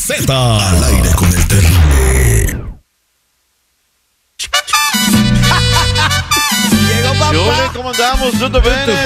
Z. Al aire con el terrible. Llegó papá. ¿Cómo andamos? ¿Todo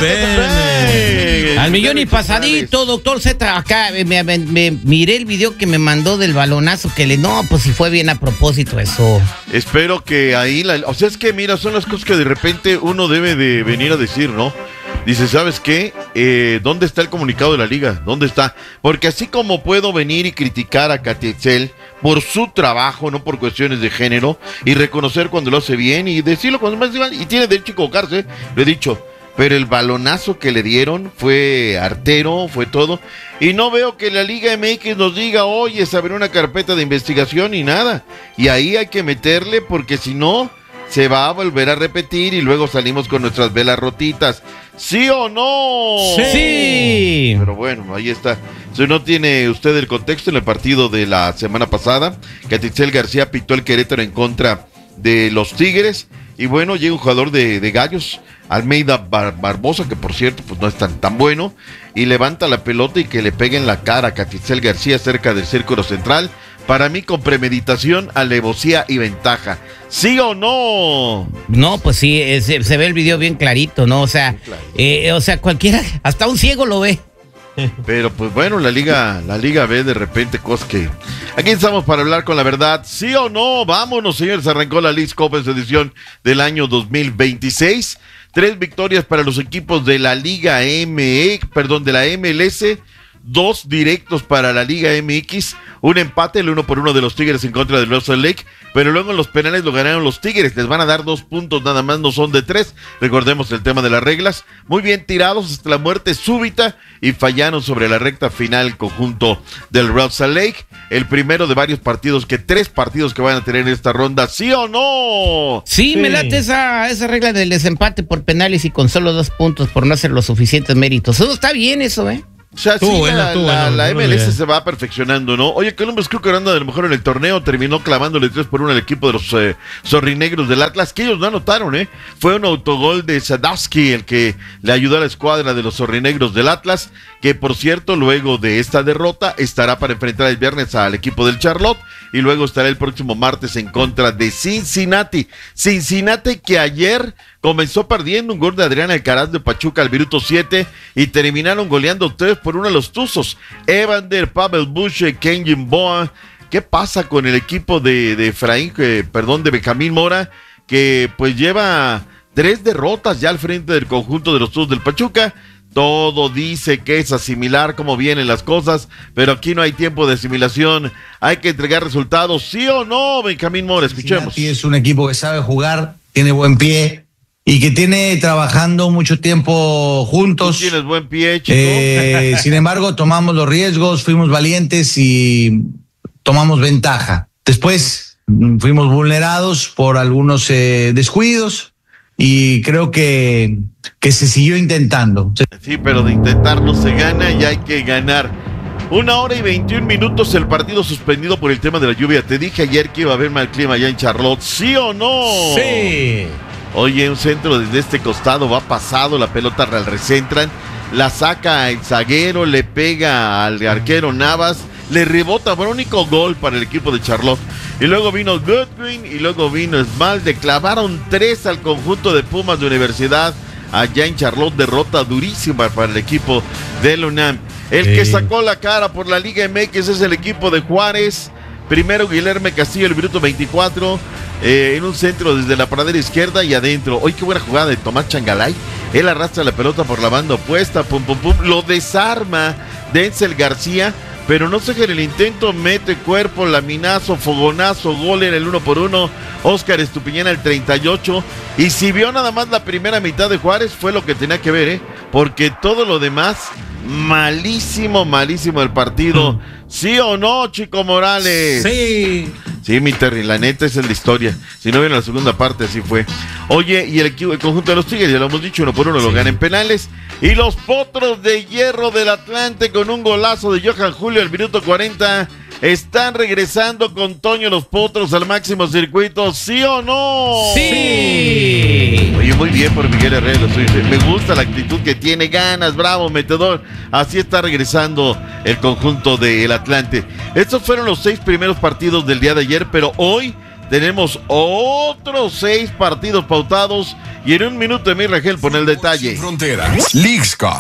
bien? Al millón y pasadito, doctor Z. Acá me miré el video que me mandó del balonazo que le... No, pues si fue bien a propósito eso. Espero que ahí... O sea, es que mira, son las cosas que de repente uno debe de venir a decir, ¿no? Dice, ¿sabes qué? ¿Dónde está el comunicado de la liga? ¿Dónde está? Porque así como puedo venir y criticar a Katy Excel por su trabajo, no por cuestiones de género, y reconocer cuando lo hace bien y decirlo cuando más mal, y tiene derecho a equivocarse, lo he dicho, pero el balonazo que le dieron fue artero, fue todo, y no veo que la Liga MX nos diga, oye, se abrió una carpeta de investigación y nada, y ahí hay que meterle porque si no... se va a volver a repetir y luego salimos con nuestras velas rotitas. ¿Sí o no? Sí. Pero bueno, ahí está. Si no tiene usted el contexto, en el partido de la semana pasada, Catitzel García pitó el Querétaro en contra de los Tigres. Y bueno, llega un jugador de Gallos, Almeida Barbosa, que por cierto pues no es tan bueno, y levanta la pelota y que le pegue en la cara a Catitzel García cerca del círculo central. Para mí con premeditación, alevosía y ventaja. ¿Sí o no? No, pues sí, se ve el video bien clarito, ¿no? O sea, cualquiera, hasta un ciego lo ve. Pero pues bueno, la liga ve de repente cosas que... Aquí estamos para hablar con la verdad. ¿Sí o no? Vámonos, señores. Arrancó la Leagues Cup en su edición del año 2026. 3 victorias para los equipos de la Liga de la MLS. 2 directos para la Liga MX, un empate, el 1-1 de los Tigres en contra del Real Salt Lake, pero luego en los penales lo ganaron los Tigres, les van a dar 2 puntos nada más, no son de 3, recordemos el tema de las reglas, muy bien tirados hasta la muerte súbita y fallaron sobre la recta final el conjunto del Real Salt Lake, el primero de varios partidos, 3 partidos que van a tener en esta ronda, ¿sí o no? Sí, me late esa regla del desempate por penales y con solo 2 puntos por no hacer los suficientes méritos, eso está bien eso, O sea, sí, la MLS se va perfeccionando, ¿no? Oye, Columbus Crew que anda de lo mejor en el torneo, terminó clavándole 3-1 al equipo de los zorrinegros del Atlas, que ellos no anotaron, Fue un autogol de Sadowski el que le ayudó a la escuadra de los zorrinegros del Atlas, que por cierto, luego de esta derrota, estará para enfrentar el viernes al equipo del Charlotte, y luego estará el próximo martes en contra de Cincinnati. Cincinnati que ayer comenzó perdiendo un gol de Adrián Alcaraz de Pachuca al minuto 7 y terminaron goleando 3-1 a los Tuzos. Pavel Buche, Kenyon Boa. ¿Qué pasa con el equipo de Benjamín Mora? Que pues lleva 3 derrotas ya al frente del conjunto de los Tuzos del Pachuca. Todo dice que es asimilar cómo vienen las cosas, pero aquí no hay tiempo de asimilación, hay que entregar resultados, ¿sí o no, Benjamín Mora? Escuchemos. Sí, es un equipo que sabe jugar, tiene buen pie y que tiene trabajando mucho tiempo juntos. ¿Tú tienes buen pie, chico? Sin embargo, tomamos los riesgos, fuimos valientes y tomamos ventaja. Después fuimos vulnerados por algunos descuidos. Y creo que se siguió intentando. Sí, pero de intentar no se gana y hay que ganar. 1 hora y 21 minutos el partido suspendido por el tema de la lluvia. Te dije ayer que iba a haber mal clima allá en Charlotte. ¿Sí o no? Sí. Oye, un centro desde este costado va pasado, la pelota la recentran, la saca el zaguero, le pega al arquero Navas, le rebota, bueno, único gol para el equipo de Charlotte. Y luego vino Goodwin y luego vino Esmalde, clavaron 3 al conjunto de Pumas de Universidad allá en Charlotte, derrota durísima para el equipo del UNAM. El que sacó la cara por la Liga MX es el equipo de Juárez. Primero Guilherme Castillo, el minuto 24, en un centro desde la pradera izquierda y adentro. Oye, qué buena jugada de Tomás Changalay. Él arrastra la pelota por la banda opuesta, lo desarma Denzel García, pero no sé que en el intento mete cuerpo, laminazo, fogonazo, gol en el 1-1. Óscar Estupiñán el 38. Y si vio nada más la primera mitad de Juárez, fue lo que tenía que ver, porque todo lo demás, malísimo el partido. ¿Sí o no, Chico Morales? Sí. Sí, mi Terry, la neta esa es la historia. Si no vieron la segunda parte, así fue. Oye, y el conjunto de los Tigres, ya lo hemos dicho, 1-1 lo gana en penales. Y los Potros de Hierro del Atlante con un golazo de Johan Julio al minuto 40 ¿Están regresando con Toño los Potros al máximo circuito, sí o no? ¡Sí! Oye, muy bien por Miguel Herrera. Me gusta la actitud que tiene, ganas, bravo, metedor. Así está regresando el conjunto del Atlante. Estos fueron los 6 primeros partidos del día de ayer, pero hoy tenemos otros 6 partidos pautados. Y en un minuto, mi Rangel, pon el detalle. Fronteras, Leagues Cup.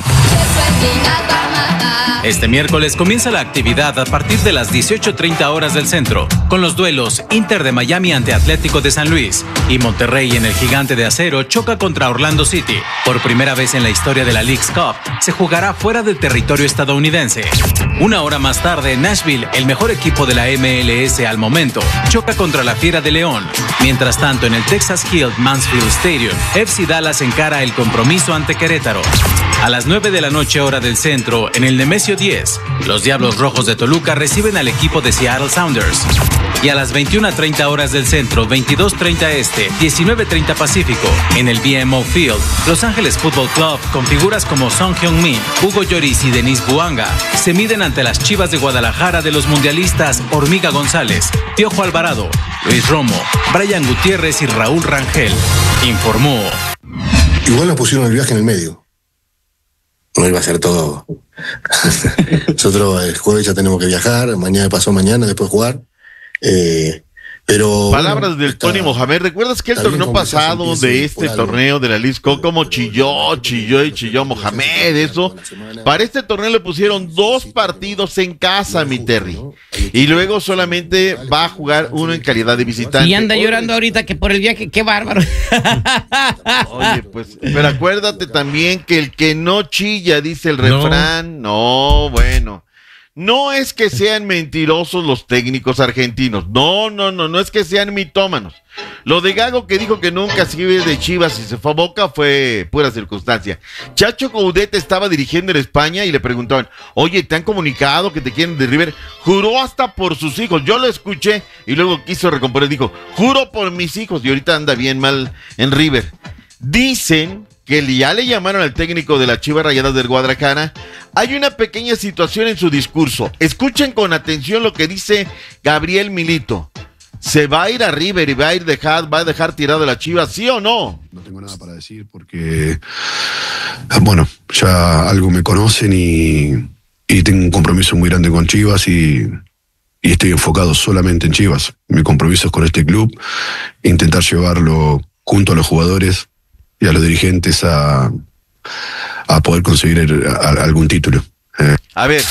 Este miércoles comienza la actividad a partir de las 18:30 horas del centro, con los duelos Inter de Miami ante Atlético de San Luis y Monterrey en el Gigante de Acero choca contra Orlando City. Por primera vez en la historia de la Leagues Cup, se jugará fuera del territorio estadounidense. Una hora más tarde, Nashville, el mejor equipo de la MLS al momento, choca contra la Fiera de León. Mientras tanto, en el Texas Hill Mansfield Stadium, FC Dallas encara el compromiso ante Querétaro. A las 9 de la noche hora del centro, en el Nemesio 10, los Diablos Rojos de Toluca reciben al equipo de Seattle Sounders. Y a las 21:30 horas del centro, 22:30 este, 19:30 Pacífico, en el BMO Field, Los Ángeles Football Club, con figuras como Son Heung-min, Hugo Lloris y Denis Buanga, se miden ante las Chivas de Guadalajara de los mundialistas Hormiga González, Piojo Alvarado, Luis Romo, Brian Gutiérrez y Raúl Rangel. Informó. Igual nos pusieron el viaje en el medio. No iba a ser todo. Nosotros el jueves ya tenemos que viajar, mañana pasó mañana, después jugar. Pero palabras del Tony Mohamed. ¿Recuerdas que el torneo pasado de este torneo de la Leagues Cup, como chilló Mohamed? Eso. Para este torneo le pusieron 2 partidos en casa, mi Terry. Y luego solamente va a jugar uno en calidad de visitante. Y anda llorando ahorita que por el viaje, qué bárbaro. Oye, pues, pero acuérdate también que el que no chilla, dice el refrán. No, bueno. No es que sean mentirosos los técnicos argentinos. No es que sean mitómanos. Lo de Gago, que dijo que nunca se iba de Chivas y se fue a Boca, fue pura circunstancia. Chacho Coudet estaba dirigiendo en España y le preguntaban: oye, ¿te han comunicado que te quieren de River? Juró hasta por sus hijos. Yo lo escuché y luego quiso recomponer. Dijo: juro por mis hijos. Y ahorita anda bien mal en River. Dicen que ya le llamaron al técnico de las Chivas Rayadas del Guadalajara. Hay una pequeña situación en su discurso. Escuchen con atención lo que dice Gabriel Milito. ¿Se va a ir a River y va a dejar tirado a la Chivas, sí o no? No tengo nada para decir porque, bueno, ya algo me conocen y tengo un compromiso muy grande con Chivas y estoy enfocado solamente en Chivas. Mi compromiso es con este club, intentar llevarlo junto a los jugadores y a los dirigentes a poder conseguir algún título. A ver,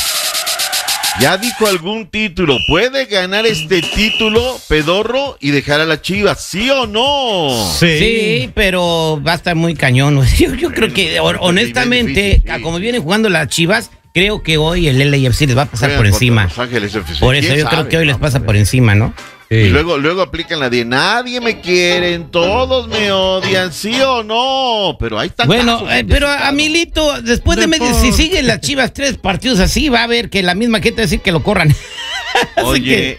ya dijo algún título. ¿Puede ganar este título, Pedorro, y dejar a la Chivas, sí o no? Sí, pero va a estar muy cañón. Yo creo que, honestamente, como vienen jugando las Chivas, creo que hoy el LAFC les va a pasar por encima. Los Ángeles FC. Por eso yo creo que hoy les pasa por encima, ¿no? Sí. Y luego aplican la de nadie me quieren, todos me odian, sí o no. Pero ahí está. Bueno, pero a Milito, después de si siguen las Chivas 3 partidos así, va a ver que la misma gente va a decir que lo corran. Oye,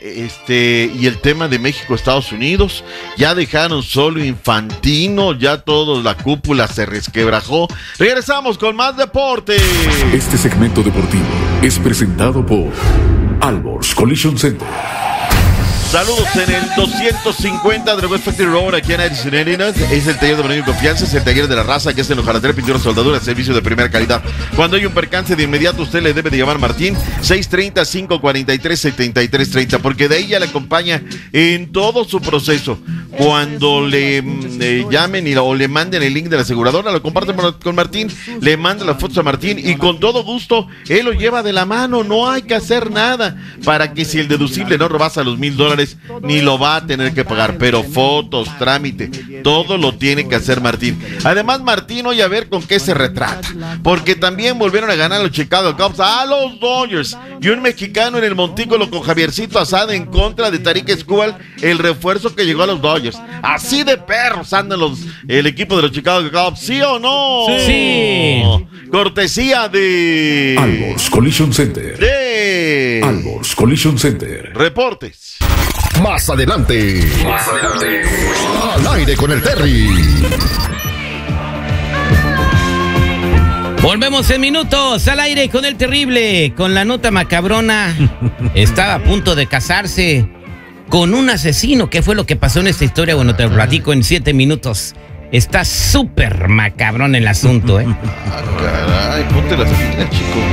y el tema de México-Estados Unidos, ya dejaron solo Infantino, ya toda la cúpula se resquebrajó. Regresamos con más deporte. Este segmento deportivo es presentado por Alborz Collision Center. Saludos en el 250 de West Factory Road, aquí en Edison, Illinois. Es el taller de manejo y confianza, es el taller de la raza, que es en hojalatería, pintura, soldadura, servicio de primera calidad. Cuando hay un percance, de inmediato usted le debe de llamar Martín, 630-543-7330, porque de ahí ya le acompaña en todo su proceso. Cuando le llamen o le manden el link de la aseguradora, lo comparten con Martín, le mandan las fotos a Martín y con todo gusto, él lo lleva de la mano, no hay que hacer nada, para que si el deducible no rebasa los $1,000, ni lo va a tener que pagar, pero fotos, trámite, todo lo tiene que hacer Martín. Además, Martín, hoy a ver con qué se retrata, porque también volvieron a ganar los Chicago Cubs a los Dodgers, y un mexicano en el montículo con Javiercito Asada en contra de Tarik Skubal, el refuerzo que llegó a los Dodgers. Así de perros andan el equipo de los Chicago Cubs, ¿sí o no? Sí. Cortesía de Alborz Collision Center. Alborz Collision Center. Reportes. Más adelante. Al aire con el Terry. Volvemos en minutos al aire con el terrible, con la nota macabrona. Estaba a punto de casarse con un asesino. ¿Qué fue lo que pasó en esta historia? Bueno, te lo platico en 7 minutos. Está súper macabrón el asunto, ¿eh? Caray, ponte las pilas, chico.